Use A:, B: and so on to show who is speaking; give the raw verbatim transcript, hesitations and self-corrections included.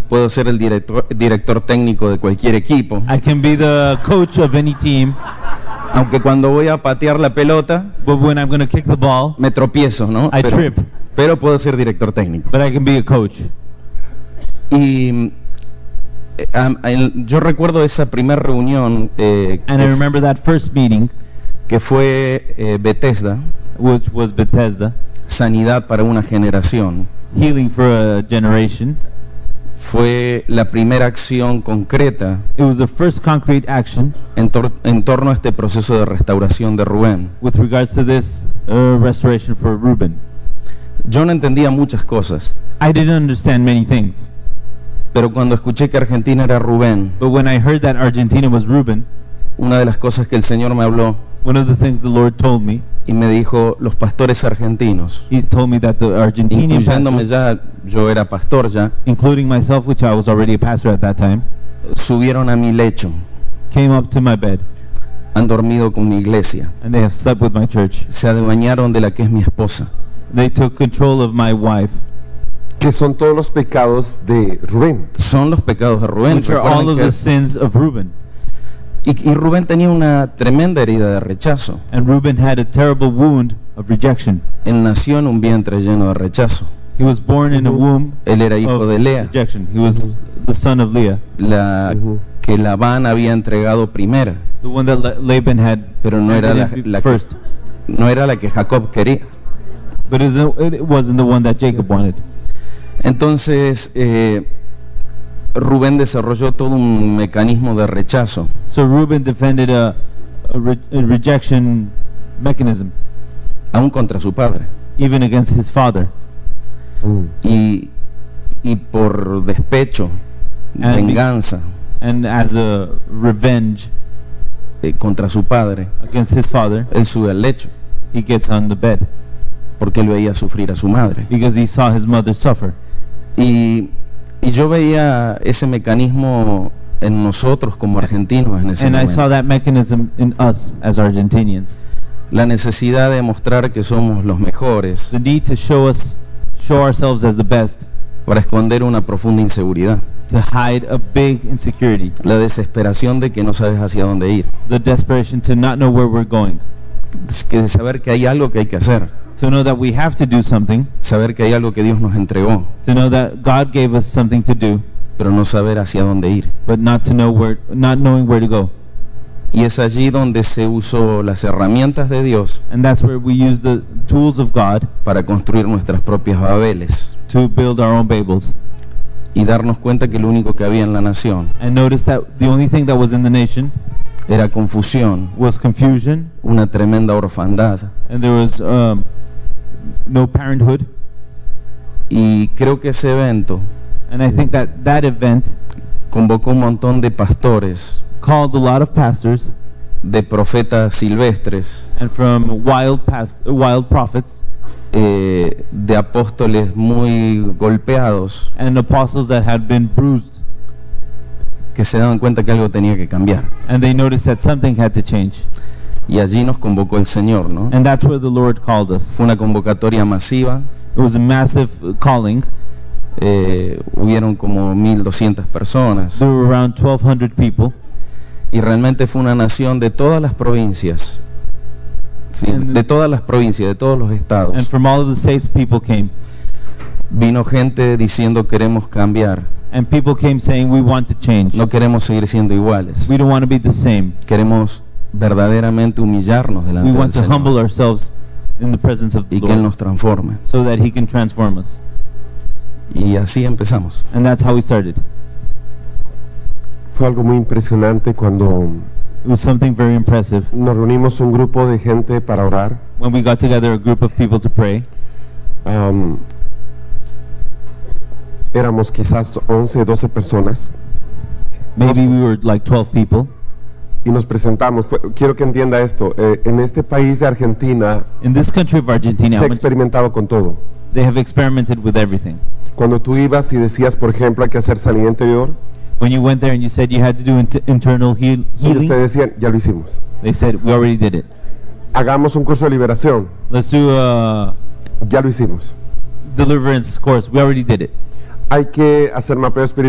A: puedo ser el director, director técnico de cualquier equipo.
B: I can be the coach of any team.
A: Aunque cuando voy a patear la pelota,
B: But when I'm going to kick the ball,
A: me tropiezo, ¿no?
B: I
A: Pero,
B: trip.
A: pero puedo ser director técnico.
B: But I can be a coach.
A: Y eh, am- el- yo recuerdo esa primera reunión eh,
B: And
A: que,
B: I
A: f-
B: remember that first meeting,
A: que fue eh, Bethesda,
B: which was Bethesda,
A: Sanidad para una generación.
B: healing for a generation.
A: Fue la primera acción concreta
B: It was the first concrete action
A: en, tor- en torno a este proceso de restauración de Rubén.
B: with regards to this uh, restoration for Reuben.
A: Yo no entendía muchas cosas,
B: I didn't understand many things,
A: pero cuando escuché que Argentina era Rubén,
B: but when I heard that Argentina was Reuben,
A: una de las cosas que el Señor me habló
B: one of the things the Lord told me,
A: y me dijo, los pastores argentinos,
B: He told me that the Argentinian
A: incluyéndome
B: pastors,
A: ya, yo era pastor ya,
B: including myself, which I was already a pastor at that time,
A: subieron a mi lecho,
B: came up to my bed
A: han dormido con mi iglesia,
B: and they have slept with my church.
A: se adueñaron de la que es mi esposa.
B: They took control of my wife,
C: Que son todos los pecados de Rubén.
A: Son los pecados de Rubén.
B: which are all
A: Recuerden
B: of
A: que-
B: the sins of Reuben.
A: y, y Rubén tenía una tremenda herida de rechazo.
B: And Reuben had a terrible wound of rejection.
A: Él nació en un vientre lleno de rechazo.
B: He was born in a womb
A: Él era hijo
B: of
A: de Lea,
B: rejection. He was the son of Leah,
A: la
C: Ujú.
A: que Labán había entregado primera,
B: the one that La- Laban had
A: pero no era la,
B: handed
A: la
B: first.
A: que, no era la que Jacob quería.
B: But it isn't- it wasn't the one that Jacob wanted.
A: Entonces eh, Rubén desarrolló todo un mecanismo de rechazo.
B: So Reuben defended a, a, re- a rejection mechanism,
A: Aún contra su padre.
B: even against his father.
A: Y, y por despecho,
B: And be-
A: venganza
B: And as a revenge
A: eh, contra su padre,
B: against his father,
A: él sube al lecho
B: he gets on the bed
A: porque él veía sufrir a su madre.
B: because he saw his mother suffer.
A: Y, y yo veía ese mecanismo en nosotros como argentinos en ese
B: And I
A: momento.
B: saw that mechanism in us as Argentinians.
A: La necesidad de mostrar que somos los mejores
B: The need to show us, show ourselves as the best,
A: para esconder una profunda inseguridad.
B: to hide a big insecurity,
A: La desesperación de que no sabes hacia dónde ir.
B: the desperation to not know where we're going,
A: Es que de saber que hay algo que hay que hacer.
B: to know that we have to do something,
A: Saber que hay algo que Dios nos entregó,
B: to know that God gave us something to do,
A: pero no saber hacia dónde ir.
B: but not to know where, not knowing where to go.
A: Y es allí donde se usó las herramientas de Dios
B: And that's where we use the tools of God
A: para construir nuestras propias Babeles
B: to build our own Babels.
A: y darnos cuenta que lo único que había en la nación
B: And notice that the only thing that was in the nation
A: era confusión,
B: was confusion,
A: una tremenda orfandad.
B: and there was um, no parenthood.
A: Y creo que ese evento
B: And I think that that event
A: convocó un montón de pastores,
B: called a lot of pastors
A: de profetas silvestres,
B: and from wild past, wild prophets
A: eh, de apóstoles muy golpeados,
B: and apostles that had been bruised,
A: que se daban cuenta que algo tenía que cambiar.
B: and they noticed that something had to change.
A: Y allí nos convocó el Señor, ¿no?
B: And that's where the Lord called us.
A: Fue una convocatoria masiva,
B: It was a massive uh, calling.
A: eh, hubieron como mil doscientas personas
B: There were around twelve hundred people,
A: y realmente fue una nación de todas las provincias, sí,
B: And-
A: de todas las provincias, de todos los
B: and
A: estados.
B: from all of the states people came.
A: Vino gente diciendo queremos cambiar,
B: And people came saying, we want to change.
A: no queremos seguir siendo iguales,
B: We don't want to be the same.
A: queremos verdaderamente humillarnos
B: We
A: delante del
B: want to humble
A: Señor
B: ourselves in the presence of the
A: y que Él
B: Lord
A: nos transforme.
B: so that He can transform us.
A: Y así empezamos.
B: And that's how we started.
C: Fue algo muy impresionante cuando
B: It was something very impressive.
C: nos reunimos un grupo de gente para orar.
B: When we got together, a group of people to pray,
C: Am, éramos quizás once, doce personas
B: maybe we were like twelve people,
C: y nos presentamos. Fue- quiero que entienda esto. eh, en este país de Argentina
B: in this country of Argentina,
C: se ha experimentado con todo.
B: they have experimented with everything.
C: Cuando tú ibas y decías, por ejemplo, hay que hacer sanidad interior,
B: When you went there and you said you had to do int- internal heal-
C: ellos te
B: healing,
C: decían, ya lo hicimos.
B: they said, we already did it.
C: Hagamos un curso de liberación,
B: Let's do a
C: ya lo hicimos.
B: deliverance course. We already did it.
C: Hay que hacer mapeo espiritual.